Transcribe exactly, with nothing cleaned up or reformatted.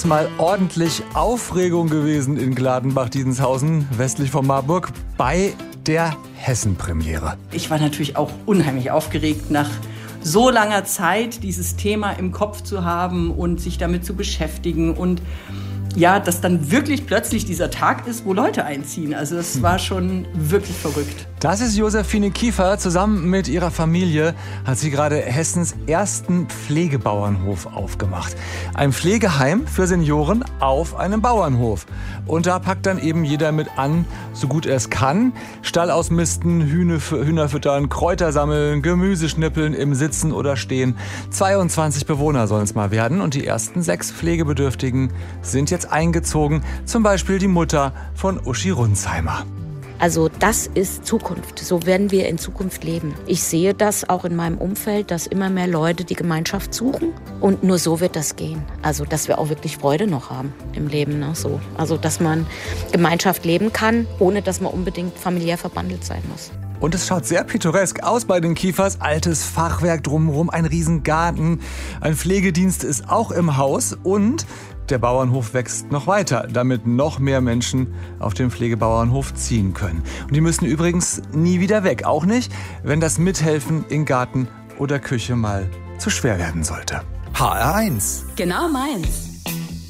ist mal ordentlich Aufregung gewesen in Gladenbach-Diedenshausen, westlich von Marburg, bei der Hessen-Premiere. Ich war natürlich auch unheimlich aufgeregt, nach so langer Zeit dieses Thema im Kopf zu haben und sich damit zu beschäftigen und ja, dass dann wirklich plötzlich dieser Tag ist, wo Leute einziehen. Also das war schon wirklich verrückt. Das ist Josephine Kiefer. Zusammen mit ihrer Familie hat sie gerade Hessens ersten Pflegebauernhof aufgemacht. Ein Pflegeheim für Senioren auf einem Bauernhof. Und da packt dann eben jeder mit an, so gut er es kann. Stall ausmisten, Hühner, Hühner füttern, Kräuter sammeln, Gemüse schnippeln, im Sitzen oder Stehen. zweiundzwanzig Bewohner sollen es mal werden. Und die ersten sechs Pflegebedürftigen sind jetzt eingezogen. Zum Beispiel die Mutter von Uschi Runzheimer. Also das ist Zukunft. So werden wir in Zukunft leben. Ich sehe das auch in meinem Umfeld, dass immer mehr Leute die Gemeinschaft suchen. Und nur so wird das gehen. Also dass wir auch wirklich Freude noch haben im Leben. Ne? So. Also dass man Gemeinschaft leben kann, ohne dass man unbedingt familiär verbandelt sein muss. Und es schaut sehr pittoresk aus bei den Kiefers. Altes Fachwerk drumherum, ein Riesengarten. Ein Pflegedienst ist auch im Haus und der Bauernhof wächst noch weiter, damit noch mehr Menschen auf den Pflegebauernhof ziehen können. Und die müssen übrigens nie wieder weg. Auch nicht, wenn das Mithelfen in Garten oder Küche mal zu schwer werden sollte. H R eins. Genau meins.